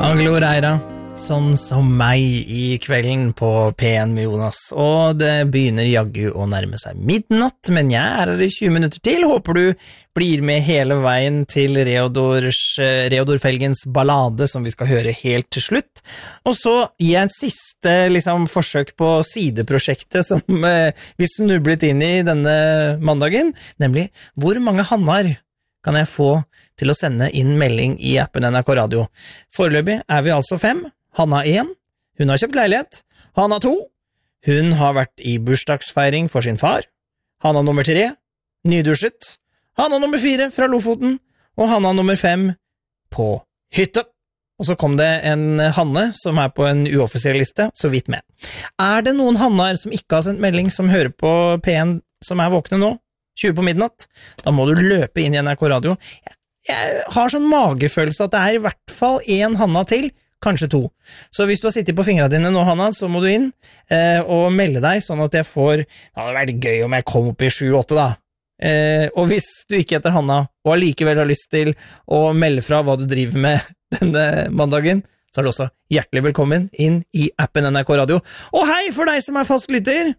Angelo Reira, sånn som meg I kvelden på P1 med Jonas. Og det begynner jaggu å nærme seg midnatt, men jeg her I 20 minutter til. Håper du blir med hele veien til Reodor Felgens ballade, som vi skal høre helt til slutt. Og så gir jeg en siste forsøk på sideprosjektet som vi snublet inn I denne mandagen, nemlig hvor mange hannar kan jeg få til å sende inn melding I appen NRK Radio. Foreløpig vi altså 5. Hanna 1, hun har kjøpt leilighet. Hanna 2, hun har vært I bursdagsfeiring for sin far. Hanna nummer 3, nydusjet. Hanna nummer 4 fra Lofoten. Og Hanna nummer 5 på hytte. Og så kom det en Hanne som på en uoffisiell liste, så vidt med. Det noen Hannar som ikke har sendt melding, som hører på P1, som våkne nå? 20 på midnatt, da må du løpe inn I NRK Radio. Jeg har sånn magefølelse at det I hvert fall en Hanna til, kanskje 2. Så hvis du har sittet på fingrene dine nå, Hanna, så må du inn og melde deg, sånn at jeg får, det hadde vært gøy om jeg kom opp I 7-8 da. Og hvis du ikke heter Hanna, og allikevel har lyst til å melde fra hva du driver med denne mandagen, så du også hjertelig velkommen inn I appen NRK Radio. Og hei for deg som fast lytter!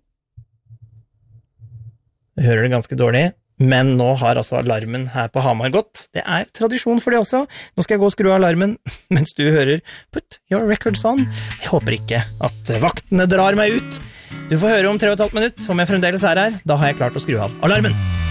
Du hører det ganske dårlig, men nå har altså alarmen her på Hamar gått. Det tradisjon for det også. Nå skal jeg gå og skru av alarmen, mens du hører Put your records on. Jeg håper ikke at vaktene drar meg ut. Du får høre om 3,5 minutter, om jeg fremdeles her. Da har jeg klart å skru av alarmen.